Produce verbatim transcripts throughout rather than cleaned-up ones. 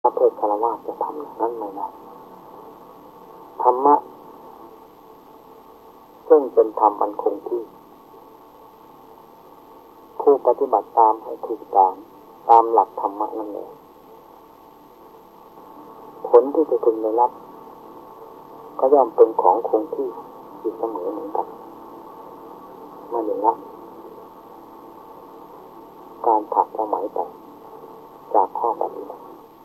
ประเภทฆราวาสจะทำอย่างนั้นไม่ได้ธรรมะซึ่งเป็นธรรมอันคงที่ผู้ปฏิบัติตามให้ถูกตามตามหลักธรรมะนั่นเองผลที่จะพึงได้รับก็ย่อมเป็นของคงที่อยู่เสมอเหมือนกันไม่ได้รับการผักสมัยไปจากข้อปฏิบัติ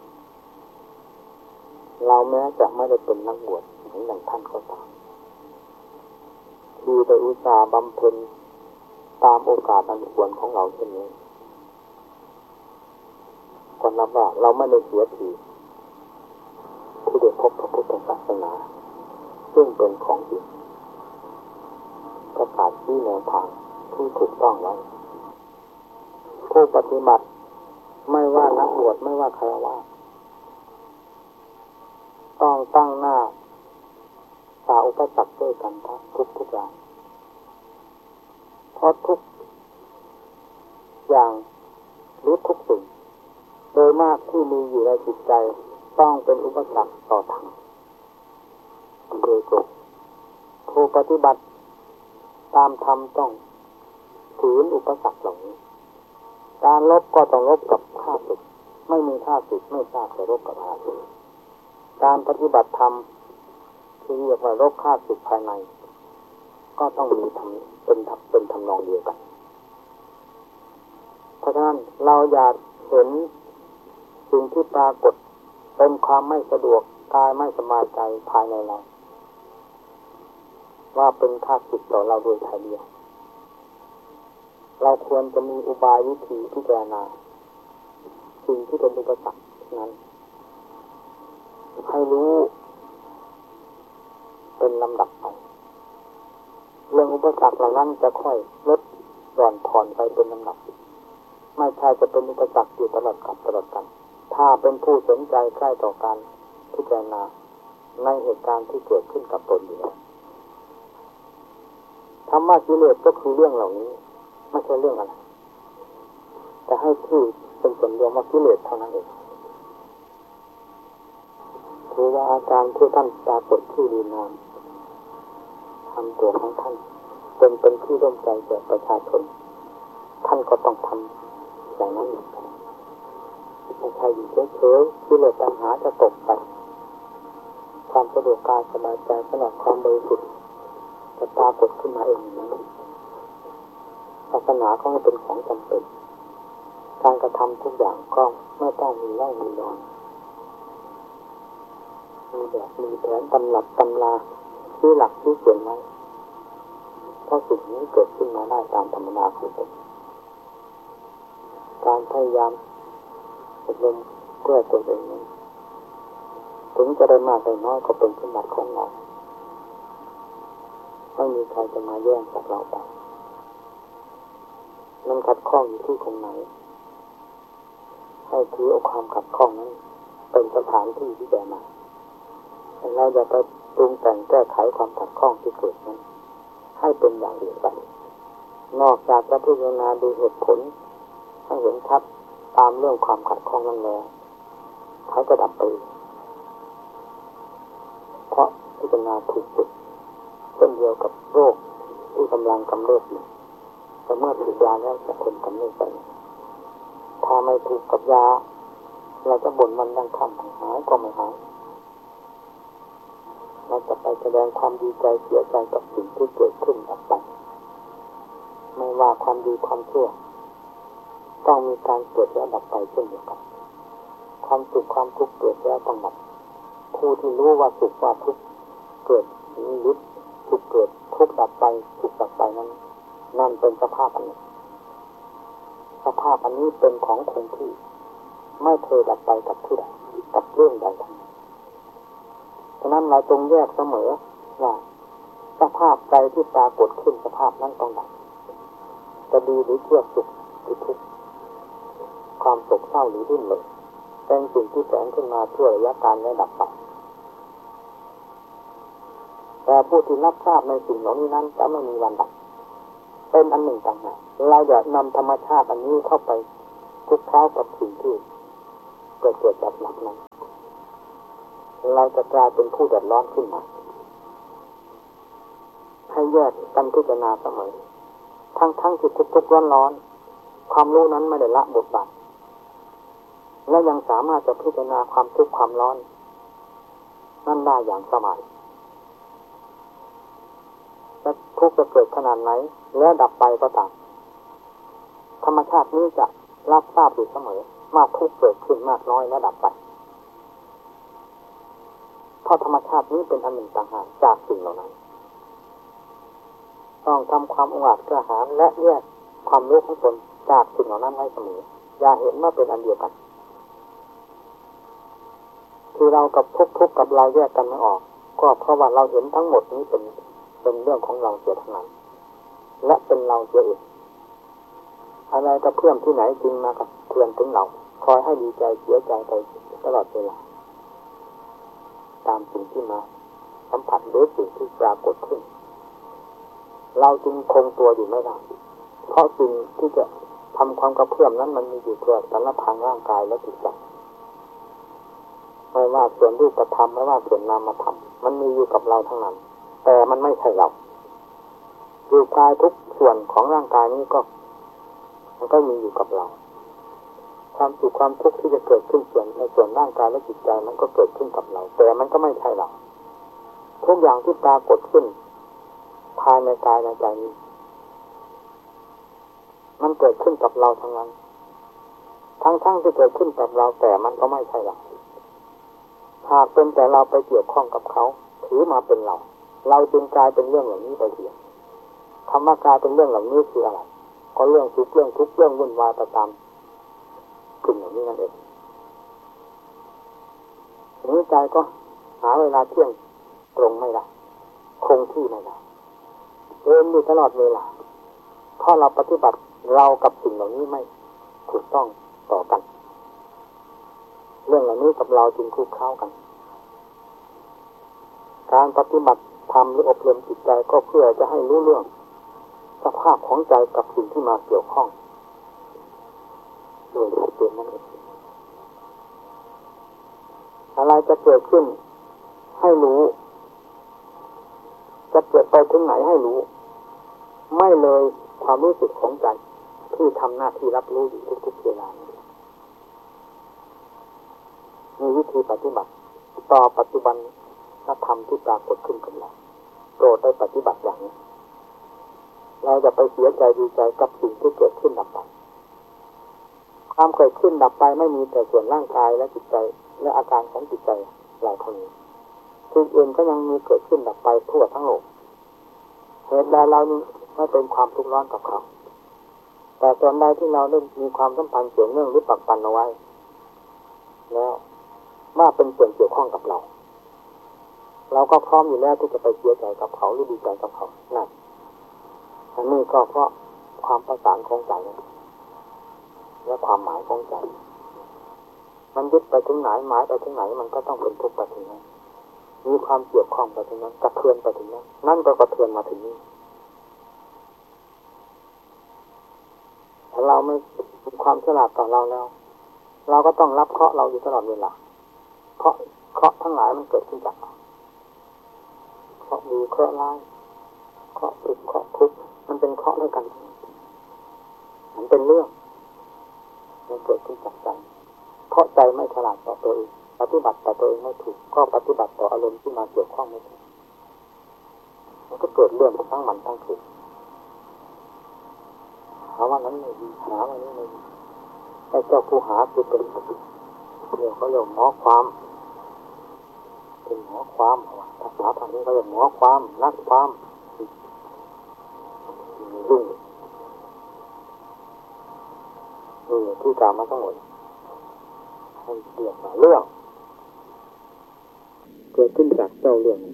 เราแม้จะไม่ได้เป็นนักบวชเหมือนอย่างท่านก็ตามที่ได้อุตส่าห์บำเพ็ญตามโอกาสอันควรของเราเช่นนี้ก็นับว่าเราไม่ได้เสียทีที่ได้พบพระพุทธศาสนาซึ่งเป็นของจริงประกาศชี้แนวทางที่ถูกต้องไว้ผู้ปฏิบัติไม่ว่านักบวชไม่ว่าใครว่าต้องตั้งหน้าฝ่าอุปสรรคด้วยกันทุกทุกอย่างเพราะทุกอย่างหรือทุกสิ่งโดยมากที่มีอยู่ในจิตใจต้องเป็นอุปสรรคต่อธรรมโดยตรงผู้ปฏิบัติตามธรรมต้องฝืนอุปสรรคเหล่านี้การลบก็ต้องลบกับข้าศึกไม่มีข้าศึกไม่ทราบจะลบกับข้าศึกการปฏิบัติธรรมที่เรียกว่าลบข้าศึกภายในก็ต้องมีทำเป็นทับเป็นทำนองเดียวกันเพราะฉะนั้นเราอยากเห็นสิ่งที่ปรากฏเป็นความไม่สะดวกกายไม่สบายใจภายในเราว่าเป็นข้าศึกต่อเราโดยถ่ายเดียวเราควรจะมีอุบายวิธีพิจารณาสิ่งที่เป็นอุปสรรคนั้นให้รู้เป็นลำดับไปเรื่องอุปสรรคเหล่านั้นจะค่อยลดหย่อนผ่อนไปเป็นลำดับไม่ใช่จะเป็นอุปสรรคอยู่ตลอดกับตลอดกันถ้าเป็นผู้สนใจใกล้ต่อการพิจารณาในเหตุการณ์ที่เกิดขึ้นกับตนอยู่แล้วธรรมะกิเลสก็คือเรื่องเหล่านี้ไม่ใช่เรื่องอะไรแต่ให้ชื่อเป็นส่วนรวมว่ากิเลสเท่านั้นเองคือว่าอาการที่ท่านปรากฏที่ดีงามทำตัวของท่านเป็นเป็นที่ร่วมใจแก่ประชาชนท่านก็ต้องทำอย่างนั้นไม่ใช่อยู่เฉยๆกิเลสตัณหาจะตกไปความสะดวกกายสบายใจสำหรับความบริสุทธิ์จะปรากฏขึ้นมาเองอย่างนั้นศาสนาก็เป็นของจำเป็นการกระทำทุกอย่างก็ไม่ต้องมีไล่มีนอนมีแบบมีแผนตำรับตำราที่หลักที่เขียนไว้เพราะสิ่งนี้เกิดขึ้นมาได้ตามธรรมดาของตนการพยายามอบรมเพื่อตัวเองนั้นถึงจะได้มากได้น้อยก็เป็นสมบัติของเราไม่มีใครจะมาแย่งจากเราไปมันขัดข้องอยู่ที่ตรงไหนให้ถือเอาความขัดข้องนั้นเป็นสถานที่ที่จะมาเราจะไปปรุงแต่งแก้ไขความขัดข้องที่เกิดนั้นให้เป็นอย่างอื่นไปนอกจากจะพิจารณาดูเหตุผลให้เห็นชัดตามเรื่องความขัดข้องนั้นแล้วเขาจะดับไปเพราะพิจารณาถูกจุดเช่นเดียวกับโรคที่กำลังกำเริบอยู่แต่เมื่อถูกยาแล้วจะคนกำเริบไปถ้าไม่ถูกกับยาเราจะบ่นมันดังคำหายก็ไม่หายเราจะไปแสดงความดีใจเสียใจกับสิ่งที่เกิดขึ้นออกไปไม่ว่าความดีความชั่วต้องมีการเกิดและดับไปเช่นเดียวกันความสุขความทุกข์เกิดแล้วต้องดับผู้ที่รู้ว่าสุขว่าทุกข์เกิดมีฤทธิ์สุขเกิดทุกข์ดับไปสุขดับไปนั้นนั่นเป็นสภาพอันนี้สภาพอันนี้เป็นของคงที่ไม่เคยดับไปกับผู้ใดกับเรื่องใดทั้งนั้นฉะนั้นเราจงแยกเสมอว่าสภาพใจที่ปรากฏขึ้นสภาพนั้นต้องดับจะดีหรือชั่วสุขหรือทุกข์ความโศกเศร้าหรือดิ้นรนเป็นสิ่งที่แฝงขึ้นมาเพื่อระยะการและดับไปแต่ผู้ที่รับทราบในสิ่งเหล่านี้นั้นจะไม่มีวันดับเป็นอันหนึ่งต่างหากเราอย่านำธรรมชาติอันนี้เข้าไปคลุกเคล้ากับสิ่งที่เกิดเกิดดับดับนั้นเราจะกลายเป็นผู้เดือดร้อนขึ้นมาให้แยกกันพิจารณาเสมอทั้งทั้งจิตทุกข์ร้อนร้อนความรู้นั้นไม่ได้ละบทบาทและยังสามารถจะพิจารณาความทุกข์ความร้อนนั่นได้อย่างสบายและทุกข์จะเกิดขนาดไหนแล้วดับไปก็ตามธรรมชาตินี้จะรับทราบอยู่เสมอว่าทุกข์เกิดขึ้นมากน้อยและดับไปเพราะธรรมชาตินี้เป็นอันหนึ่งต่างหากจากสิ่งเหล่านั้นต้องทำความองอาจกระหายและแยกความรู้ของตนจากสิ่งเหล่านั้นให้เสมออย่าเห็นว่าเป็นอันเดียวกันที่เรากับทุกข์ทุกข์กับเราแยกกันไม่ออกก็เพราะว่าเราเห็นทั้งหมดนี้เป็นเป็นเรื่องของเราเสียทั้งนั้นและเป็นเราเสียเองอะไรกับเพื่อนที่ไหนจริงมากับเพื่อนถึงเราคอยให้ดีใจเสียใจไปตลอดเวลาตามสิ่งที่มาสัมผัสหรือสิ่งที่ปรากฏขึ้นเราจึงคงตัวอยู่ไม่ได้เพราะสิ่งที่จะทำความกระเพื่อมนั้นมันมีอยู่ทั่วสารพังร่างกายและจิตใจไม่ว่าส่วนรูปธรรมไม่ว่าส่วนนามธรรมมันมีอยู่กับเราทั้งนั้นแต่มันไม่ใช่เราอยู่กายทุกส่วนของร่างกายนี้ก็มันก็มีอยู่กับเราความสุขความทุกข์ที่จะเกิดขึ้นส่วนในส่วนร่างกายและจิตใจมันก็เกิดขึ้นกับเราแต่มันก็ไม่ใช่เราทุกอย่างที่ปรากฏขึ้นภายในกายในใจนี้มันเกิดขึ้นกับเราทั้งนั้นทั้งๆที่เกิดขึ้นกับเราแต่มันก็ไม่ใช่เราหากเป็นแต่เราไปเกี่ยวข้องกับเขาถือมาเป็นเราเราจึงกลายเป็นเรื่องเหล่านี้ไปเสียคำว่ากลายเป็นเรื่องเหล่านี้คืออะไรก็เรื่องทุกข์เรื่องทุกข์เรื่องวุ่นวายไปตามสิ่งเหล่านี้นั่นเองนี้ใจก็หาเวลาเที่ยงตรงไม่ได้คงที่ไม่ได้เดินอยู่ตลอดเวลาเพราะเราปฏิบัติเรากับสิ่งเหล่านี้ไม่ถูกต้องต่อกันเรื่องเหล่านี้กับเราจึงคุกเข้ากันการปฏิบัติธรรมหรืออบรมจิตใจก็เพื่อจะให้รู้เรื่องสภาพของใจกับสิ่งที่มาเกี่ยวข้องโดยชัดเจนนั่นเองอะไรจะเกิดขึ้นให้รู้จะเกิดไปถึงไหนให้รู้ไม่เลยความรู้สึกของใจที่ทำหน้าที่รับรู้อยู่ทุกๆเวลามีวิธีปฏิบัติต่อปัจจุบันธรรมที่ปรากฏขึ้นกับเราโปรดได้ปฏิบัติอย่างนี้เราจะไปเสียใจดีใจกับสิ่งที่เกิดขึ้นดับไปความเกิดขึ้นดับไปไม่มีแต่ส่วนร่างกายและจิตใจและอาการของจิตใจเราเท่านี้สิ่งอื่นก็ยังมีเกิดขึ้นดับไปทั่วทั้งโลกเหตุใดเรานี้ไม่เป็นความทุกข์ร้อนกับเขาแต่ส่วนใดที่เราได้มีความสัมพันธ์เกี่ยวเนื่องหรือปักปันเอาไว้แล้วว่าเป็นส่วนเกี่ยวข้องกับเราเราก็พร้อมอยู่แล้วที่จะไปเสียใจกับเขาหรือดีใจกับเขานั่นอันนี้ก็เพราะความประสานของใจและความหมายของใจมันยึดไปถึงไหนหมายไปถึงไหนมันก็ต้องเป็นทุกข์ไปถึงนั้นมีความเกี่ยวข้องไปถึงนั้นกระเทือนไปถึงนั้นนั่นก็กระเทือนมาถึงนี้ถ้าเราไม่มีความฉลาดต่อเราแล้วเราก็ต้องรับเคราะห์เราอยู่ตลอดเวลาเพราะเคราะห์ทั้งหลายมันเกิดขึ้นจากเราเคราะห์ดีเคราะห์ร้ายเคราะห์สุขเคราะห์ทุกข์มันเป็นเคราะห์ด้วยกันมันเป็นเรื่องมันเกิดขึ้นจากใจเพราะใจไม่ฉลาดต่อตัวเองปฏิบัติต่อตัวเองไม่ถูกก็ปฏิบัติต่ออารมณ์ที่มาเกี่ยวข้องไม่ถูกมันก็เกิดเรื่องทั้งมันทั้งคืนหาว่านั้นไม่ดีหาว่านี้ไม่ดีแต่เจ้าผู้หาคือเป็นเรื่องเขาเรียกหมอความเป็นหมอความภาษาทางนี้เขาเรียกหมอความนักความยุ่งนี่ที่กล่าวมาทั้งหมดให้เรียกว่าเรื่องเกิดขึ้นจากเจ้าเรื่อง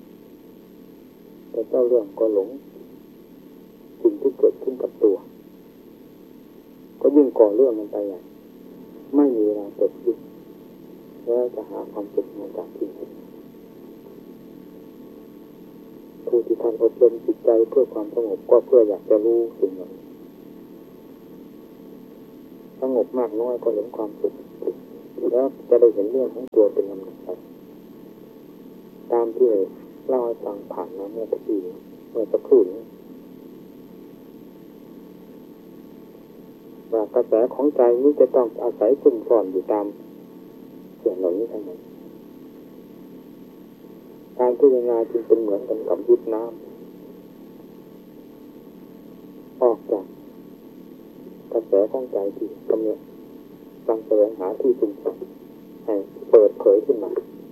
แต่เจ้าเรื่องก็หลงสิ่งที่เกิดขึ้นกับตัวก็ยิ่งก่อเรื่องมันไปใหญ่ไม่มีเวลาจบสิ้นแล้วจะหาความสุขมาจากที่ไหนผู้ที่ท่านอบรมจิตใจเพื่อความสงบก็เพื่ออยากจะรู้สิ่งนั้นสงบมากน้อยก็เห็นความสุขแล้วจะได้เห็นเรื่องของตัวเป็นลำดับไปตามที่เล่าให้ฟังผ่านมาเมื่อตะกี้เมื่อสักครู่นี้ว่ากระแสของใจนี้จะต้องอาศัยซุ่มซ่อนอยู่ตามส่วนเหล่านี้ทั้งนั้นการพิจารณาจึงเป็นเหมือนกันกับยุบน้ำออกจากกระแสของใจที่กำลังกำลังแสวงหาที่ซุ่มซ่อนให้เปิดเผยขึ้นมา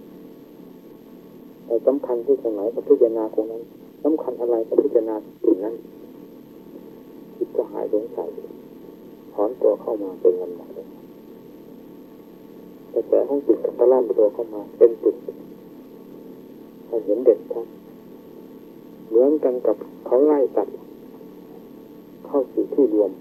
แต่สำคัญที่ตรงไหนก็พิจารณาตรงนั้นสำคัญอะไรก็พิจารณาสิ่งนั้นจิตก็หายสงสัยถอนตัวเข้ามาเป็นลำดับเลยกระแสของจิตก็ตะล่อมตัวเข้ามาเป็นจุดให้เห็นเด็ดชัดเหมือนกันกับเขาไล่ตัดเข้าสู่ที่รวม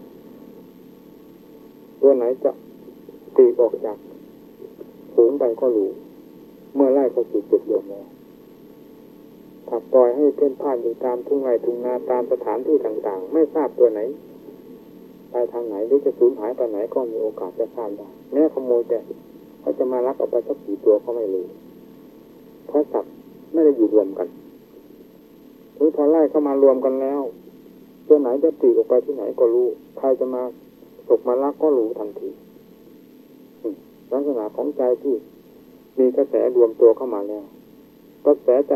ตัวไหนจะตีออกจากฝูงไปก็รู้เมื่อไล่เข้าสู่จุดรวมแล้วถ้าปล่อยให้เพ่นพ่านอยู่ตามทุ่งไร่ทุ่งนาตามสถานที่ต่างๆไม่ทราบตัวไหนไปทางไหนหรือจะสูญหายไปไหนก็มีโอกาสจะทราบได้แม้ขโมยแต่เขาจะมาลักเอาไปสักกี่ตัวก็ไม่รู้เพราะสัตว์ไม่ได้อยู่รวมกันหรือพอไล่เข้ามารวมกันแล้วตัวไหนจะตีออกไปที่ไหนก็รู้ใครจะมาตกมาลักก็รู้ทันทีลักษณะของใจที่มีกระแสรวมตัวเข้ามาแล้วกระแสใจ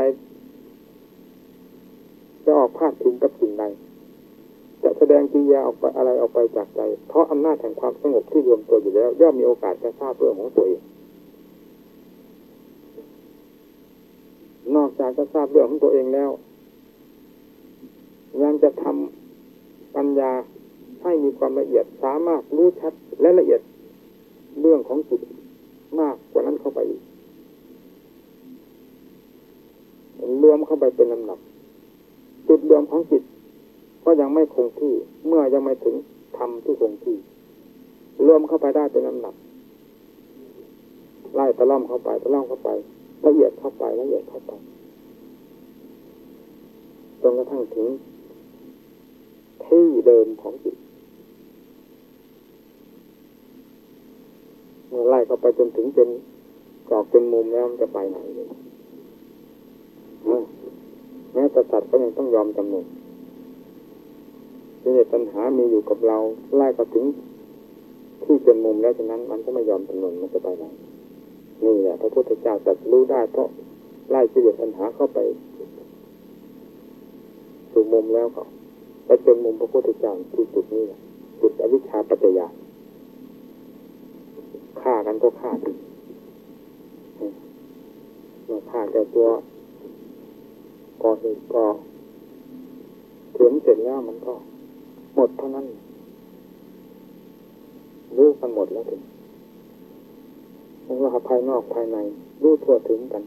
จะออกพาดพิงกับสิ่งใดจะแสดงกิริยาออกไปอะไรออกไปจากใจเพราะอำนาจแห่งความสงบที่รวมตัวอยู่แล้วย่อมมีโอกาสจะทราบเรื่องของตัวเองนอกจากจะทราบเรื่องของตัวเองแล้วยังจะทำปัญญาให้มีความละเอียดสามารถรู้ชัดและละเอียดเรื่องของจิตมากกว่านั้นเข้าไปอีกรวมเข้าไปเป็นลำดับจุดรวมของจิตก็ยังไม่คงที่เมื่อยังไม่ถึงธรรมที่คงที่รวมเข้าไปได้เป็นลำดับไล่ตะล่อมเข้าไปตะล่อมเข้าไปละเอียดเข้าไปละเอียดเข้าไปจนกระทั่งถึงที่เดิมของจิตเมื่อไล่เข้าไปจนถึงเป็นกรอบเป็นมุมแล้วมันจะไปไหนเลยแม้แต่สัตว์ก็ยังต้องยอมจำนนนี่ปัญหามีอยู่กับเราไล่เข้าถึงที่เป็นมุมแล้วฉะนั้นมันก็ไม่ยอมจำนนมันจะไปไหนนี่แหละพระพุทธเจ้าตรัสรู้ได้เพราะไล่กิเลสปัญหาเข้าไปสู่มุมแล้วเขาไปจนมุมพระพุทธเจ้าที่จุดนี้จุดอวิชชาปัจจยาฆ่ากันก็ฆ่ากันเมื่อฆ่าแต่ตัวก่อเหตุก่อเขียนเสร็จแล้วมันก็หมดเท่านั้นรู้กันหมดแล้วถึงไม่ว่าภายนอกภายในรู้ทั่วถึงกัน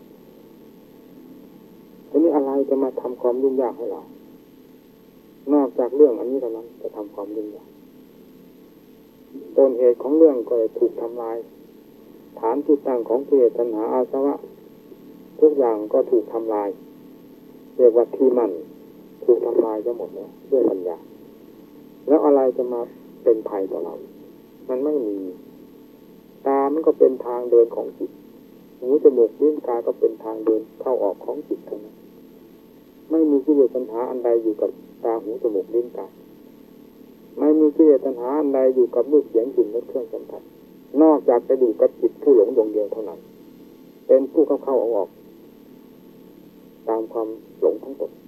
ทีนี้อะไรจะมาทำความยุ่งยากให้เรานอกจากเรื่องอันนี้เท่านั้นจะทำความยุ่งยากต้นเหตุของเรื่องก็ถูกทำลายฐานที่ตั้งของกิเลสตัณหาอาสวะทุกอย่างก็ถูกทำลายเรียกว่าที่มันถูกทำลายจะหมดแล้วด้วยปัญญาแล้วอะไรจะมาเป็นภัยต่อเรามันไม่มีตามันก็เป็นทางเดินของจิตหูจมูกลิ้นกายก็เป็นทางเดินเข้าออกของจิตทั้งนั้นไม่มีกิเลสตัณหาอันใดอยู่กับตาหูจมูกลิ้นกายไม่มีกิเลสตัณหาอันใดอยู่กับรูปเสียงกลิ่นรสเครื่องสัมผัสนอกจากจะอยู่กับจิตผู้หลงดวงเดียวเท่านั้นเป็นผู้เข้าเข้าออกออกตามความหลงทั้งหมด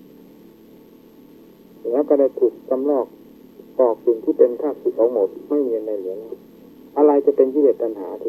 แล้วก็ได้ถูกกำลอกปอกสิ่งที่เป็นข้าศึกเอาหมดไม่มีอะไรเหลือแล้วอะไรจะเป็นกิเลสตัณหาที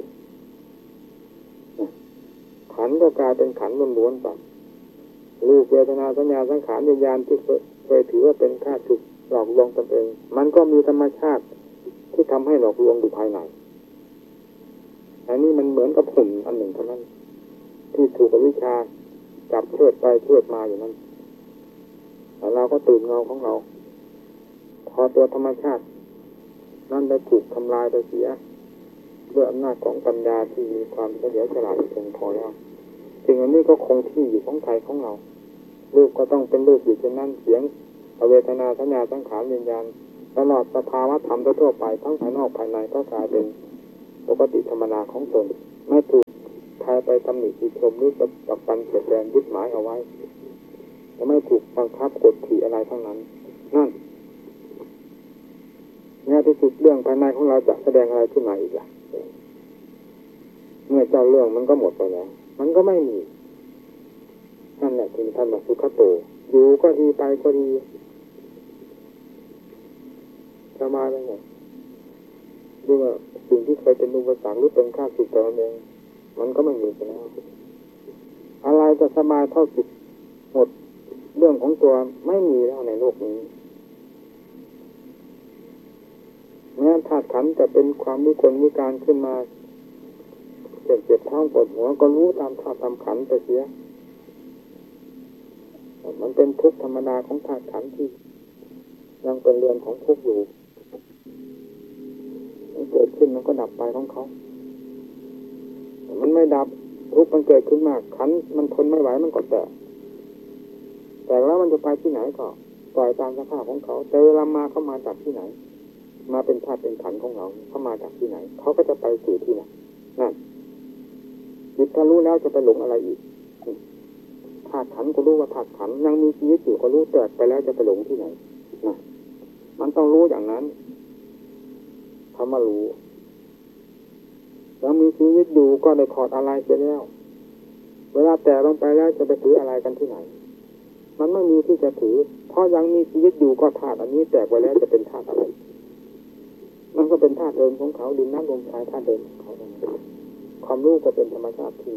ขันธ์ก็กลายเป็นขันธ์ล้วนๆไปรูปเวทนาสัญญาสังขารวิญญาณที่เคยถือว่าเป็นข้าศึกหลอกลวงตนเองมันก็มีธรรมชาติที่ทำให้หลอกลวงอยู่ภายในอันนี้มันเหมือนกับหุ่นอันหนึ่งเท่านั้นที่ถูกอวิชชาจับเชือดไปเชือดมาอยู่นั้นแต่เราก็ตื่นเงาของเราพอตัวธรรมชาตินั่นได้ถูกทำลายไปเสียด้วยอำนาจของปัญญาที่มีความเฉลียวฉลาดเพียงพอแล้วสิ่งอันนี้ก็คงที่อยู่ของใจของเรารูปก็ต้องเป็นรูปอยู่เช่นนั้นเสียงเวทนาสัญญาสังขารวิญญาณตลอดสภาวะธรรมทั่วไปทั้งภายนอกภายในก็กลายเป็นปกติธรรมดาของตนไม่ถูกใครไปตำหนิติชมหรือกับปันเสียแดงยึดหมายเอาไว้จะไม่ถูกบังคับกดขี่อะไรทั้งนั้นนั่นเนี่ยที่สุดเรื่องภายในของเราจะแสดงอะไรขึ้นมาอีกล่ะเมื่อเจ้าเรื่องมันก็หมดไปแล้วมันก็ไม่มีนั่นแหละที่ท่านบอกสุขโตอยู่ก็ดีไปก็ดีสบายไปหมดดูว่าสิ่งที่เคยเป็นอุปสรรคหรือเป็นข้าศึกต่อตนเองมันก็ไม่มีไปแล้วอะไรจะสบายเท่าจิตหมดเรื่องของตัวไม่มีแล้วในโลกนี้แม้ธาตุขันธ์จะเป็นความวิกลวิการขึ้นมาเจ็บเจ็บท้องปวดหัวก็รู้ตามธาตุตามขันธ์ไปเสียมันเป็นทุกข์ธรรมดาของธาตุขันธ์ที่ยังเป็นเรือนของทุกข์อยู่มันเกิดขึ้นมันก็ดับไปของเขามันไม่ดับทุกข์มันเกิดขึ้นมากขันธ์มันทนไม่ไหวมันก็แตกแต่แล้วมันจะไปที่ไหนก็ปล่อยตามสภาพของเขาแต่เวลามาเขามาจากที่ไหนมาเป็นธาตุเป็นขันธ์ของเราเขามาจากที่ไหนเขาก็จะไปสู่ที่ไหนนั่นจิตถ้ารู้แล้วจะไปหลงอะไรอีกธาตุขันธ์ก็รู้ว่าธาตุขันธ์ยังมีชีวิตอยู่ก็รู้แตกไปแล้วจะไปหลงที่ไหนนะมันต้องรู้อย่างนั้นคำว่ารู้แล้วมีชีวิตอยู่ก็ได้ถอดอะไรเสียแล้วเวลาแตกลงไปแล้วจะไปถืออะไรกันที่ไหนมันไม่มีที่จะถือเพราะยังมีชีวิตอยู่ก็ธาตุอันนี้แตกไปแล้วจะเป็นธาตุอะไรมันก็เป็นธาตุเดิมของเขาดินน้ำลมไฟธาตุเดิมของเขาความรู้ก็เป็นธรรมชาติที่